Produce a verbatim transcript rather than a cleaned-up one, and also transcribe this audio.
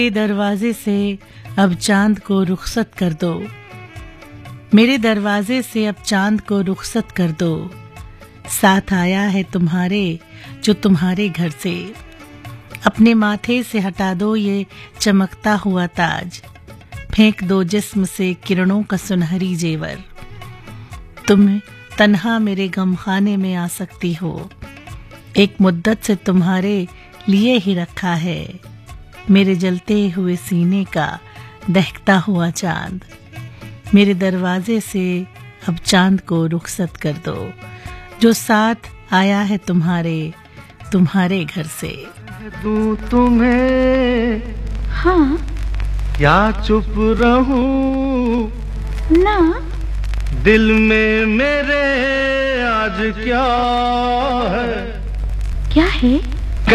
दरवाजे से अब चांद को रुखसत कर दो, मेरे दरवाजे से अब चांद को रुखसत कर दो। साथ आया है तुम्हारे जो तुम्हारे घर से, अपने माथे से हटा दो ये चमकता हुआ ताज, फेंक दो जिस्म से किरणों का सुनहरी जेवर। तुम तन्हा मेरे गमखाने में आ सकती हो, एक मुद्दत से तुम्हारे लिए ही रखा है मेरे जलते हुए सीने का दहकता हुआ चांद। मेरे दरवाजे से अब चांद को रुखसत कर दो, जो साथ आया है तुम्हारे तुम्हारे घर से। दूं तुम्हें हाँ क्या चुप रहूं ना, दिल में मेरे आज क्या है। क्या है?